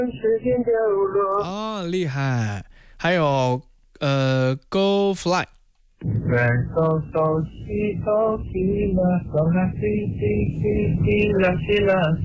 时间掉落。 哦，厉害。还有Go Fly。 人手手起手起了，手啦西西西西啦西啦。